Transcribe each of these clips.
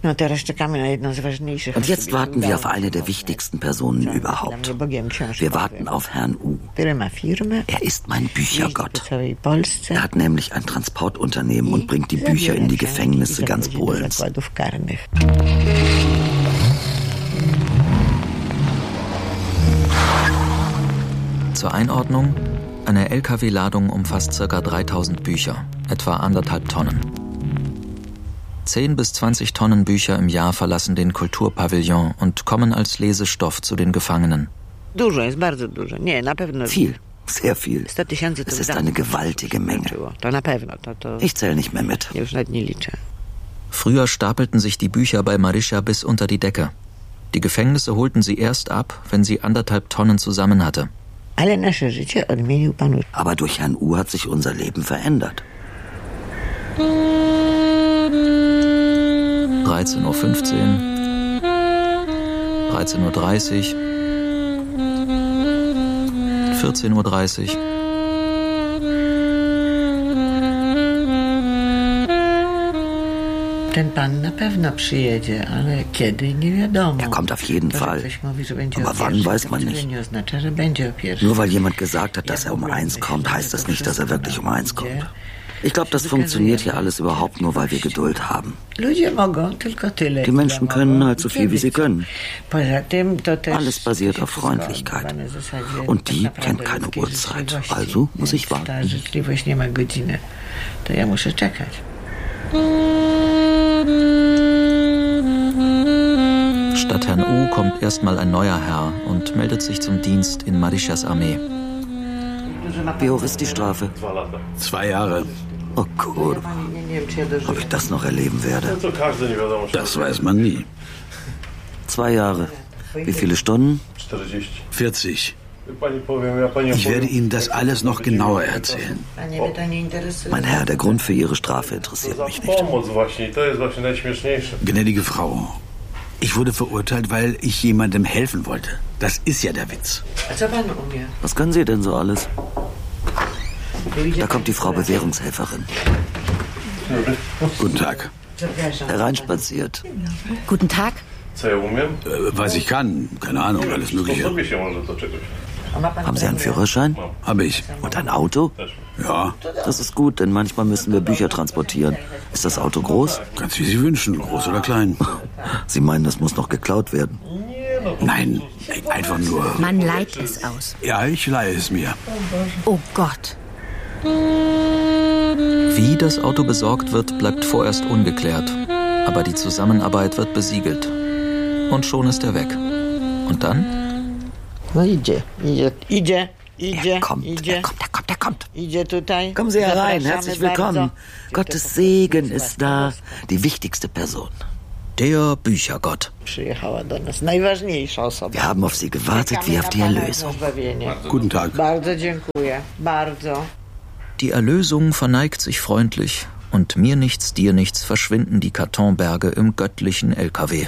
Und jetzt warten wir auf eine der wichtigsten Personen überhaupt. Wir warten auf Herrn U. Er ist mein Büchergott. Er hat nämlich ein Transportunternehmen und bringt die Bücher in die Gefängnisse ganz Polens. Zur Einordnung: Eine LKW-Ladung umfasst ca. 3000 Bücher, etwa 1,5 Tonnen. 10 bis 20 Tonnen Bücher im Jahr verlassen den Kulturpavillon und kommen als Lesestoff zu den Gefangenen. Viel, sehr viel. Es ist eine gewaltige Menge. Ich zähle nicht mehr mit. Früher stapelten sich die Bücher bei Marysia bis unter die Decke. Die Gefängnisse holten sie erst ab, wenn sie 1,5 Tonnen zusammen hatte. Aber durch Herrn U hat sich unser Leben verändert. 13:15 Uhr, 13:30 Uhr, 14:30 Uhr. Er kommt auf jeden Fall. Aber wann, weiß man nicht. Nur weil jemand gesagt hat, dass er um 1 kommt, heißt das nicht, dass er wirklich um 1 kommt. Ich glaube, das funktioniert hier alles überhaupt nur, weil wir Geduld haben. Die Menschen können halt so viel, wie sie können. Alles basiert auf Freundlichkeit. Und die kennt keine Uhrzeit. Also muss ich warten. Statt Herrn U kommt erstmal ein neuer Herr und meldet sich zum Dienst in Marysias Armee. Wie hoch ist die Strafe? 2 Jahre. Oh Gott, ob ich das noch erleben werde. Das weiß man nie. 2 Jahre. Wie viele Stunden? 40. Ich werde Ihnen das alles noch genauer erzählen. Mein Herr, der Grund für Ihre Strafe interessiert mich nicht. Gnädige Frau, ich wurde verurteilt, weil ich jemandem helfen wollte. Das ist ja der Witz. Was können Sie denn so alles? Da kommt die Frau Bewährungshelferin. Guten Tag. Hereinspaziert. Guten Tag. Was ich kann, keine Ahnung, alles Mögliche. Haben Sie einen Führerschein? Habe ich. Und ein Auto? Ja. Das ist gut, denn manchmal müssen wir Bücher transportieren. Ist das Auto groß? Ganz wie Sie wünschen, groß oder klein. Sie meinen, das muss noch geklaut werden? Nein, einfach nur... Man leiht es aus. Ja, ich leihe es mir. Oh Gott. Wie das Auto besorgt wird, bleibt vorerst ungeklärt. Aber die Zusammenarbeit wird besiegelt. Und schon ist er weg. Und dann? Er kommt. Kommen Sie herein, herzlich willkommen. Gottes Segen ist da. Die wichtigste Person. Der Büchergott. Wir haben auf Sie gewartet wie auf die Erlösung. Guten Tag. Die Erlösung verneigt sich freundlich und mir nichts, dir nichts verschwinden die Kartonberge im göttlichen LKW.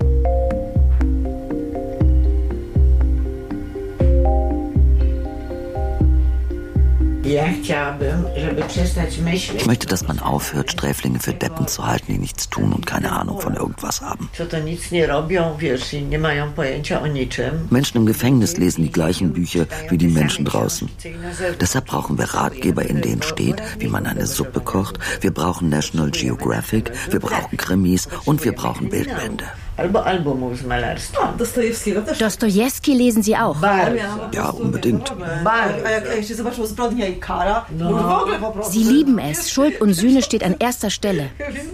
Ich möchte, dass man aufhört, Sträflinge für Deppen zu halten, die nichts tun und keine Ahnung von irgendwas haben. Menschen im Gefängnis lesen die gleichen Bücher wie die Menschen draußen. Deshalb brauchen wir Ratgeber, in denen steht, wie man eine Suppe kocht. Wir brauchen National Geographic, wir brauchen Krimis und wir brauchen Bildbände. Dostojewski lesen Sie auch? Ja, unbedingt. Sie lieben es. Schuld und Sühne steht an erster Stelle.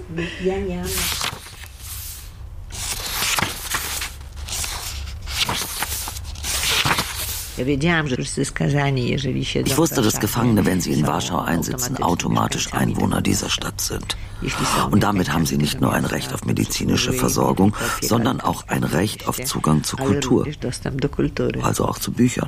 Ich wusste, dass Gefangene, wenn sie in Warschau einsitzen, automatisch Einwohner dieser Stadt sind. Und damit haben sie nicht nur ein Recht auf medizinische Versorgung, sondern auch ein Recht auf Zugang zu Kultur, also auch zu Büchern.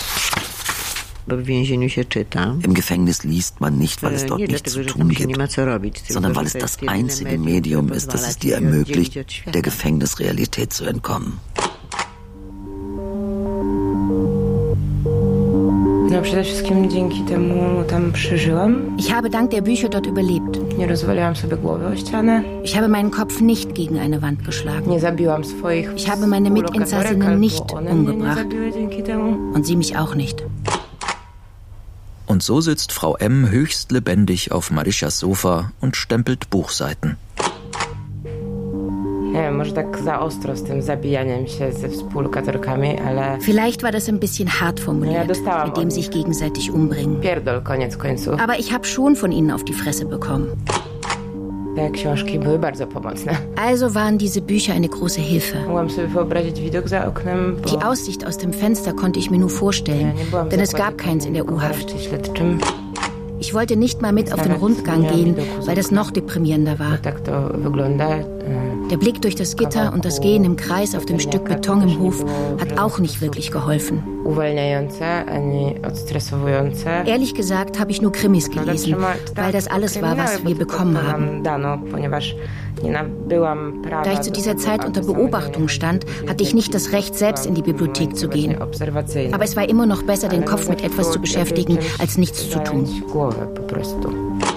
Im Gefängnis liest man nicht, weil es dort nichts zu tun gibt, sondern weil es das einzige Medium ist, das es dir ermöglicht, der Gefängnisrealität zu entkommen. Ich habe dank der Bücher dort überlebt. Ich habe meinen Kopf nicht gegen eine Wand geschlagen. Ich habe meine Mitinsassinnen nicht umgebracht. Und sie mich auch nicht. Und so sitzt Frau M. höchst lebendig auf Marysias Sofa und stempelt Buchseiten. Vielleicht war das ein bisschen hart formuliert, mit dem sich gegenseitig umbringen. Aber ich habe schon von ihnen auf die Fresse bekommen. Also waren diese Bücher eine große Hilfe. Die Aussicht aus dem Fenster konnte ich mir nur vorstellen, denn es gab keins in der U-Haft. Ich wollte nicht mal mit auf den Rundgang gehen, weil das noch deprimierender war. Der Blick durch das Gitter und das Gehen im Kreis auf dem Stück Beton im Hof hat auch nicht wirklich geholfen. Ehrlich gesagt habe ich nur Krimis gelesen, weil das alles war, was wir bekommen haben. Da ich zu dieser Zeit unter Beobachtung stand, hatte ich nicht das Recht, selbst in die Bibliothek zu gehen. Aber es war immer noch besser, den Kopf mit etwas zu beschäftigen, als nichts zu tun.